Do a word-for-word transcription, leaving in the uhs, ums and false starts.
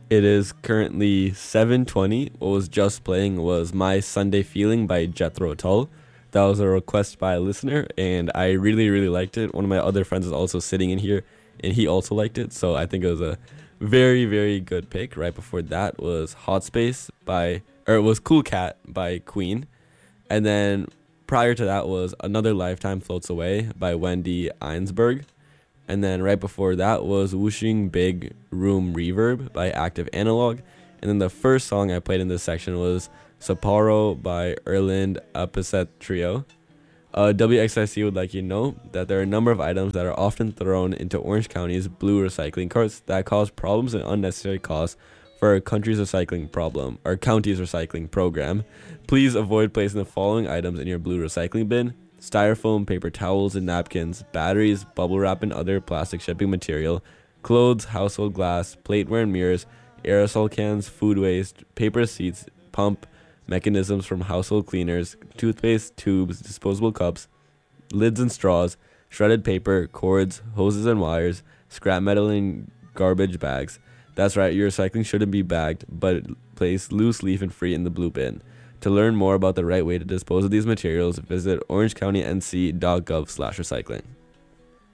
It is currently seven twenty. What was just playing was My Sunday Feeling by Jethro Tull. That was a request by a listener, and I really, really liked it. One of my other friends is also sitting in here, and he also liked it, so I think it was a very, very good pick. Right before that was Hot Space by, or it was Cool Cat by Queen. And then prior to that was Another Lifetime Floats Away by Wendy Einsberg. And then right before that was Whooshing Big Room Reverb by Active Analog. And then the first song I played in this section was Sapporo by Erland Apicet Trio. Uh, W X I C would like you to know that there are a number of items that are often thrown into Orange County's blue recycling carts that cause problems and unnecessary costs for our country's recycling problem, our county's recycling program. Please avoid placing the following items in your blue recycling bin: styrofoam, paper towels and napkins, batteries, bubble wrap and other plastic shipping material, clothes, household glass, plateware and mirrors, aerosol cans, food waste, paper seats, pump mechanisms from household cleaners, toothpaste, tubes, disposable cups, lids and straws, shredded paper, cords, hoses and wires, scrap metal and garbage bags. That's right, your recycling shouldn't be bagged, but placed loose leaf and free in the blue bin. To learn more about the right way to dispose of these materials, visit orange county n c dot gov slash recycling.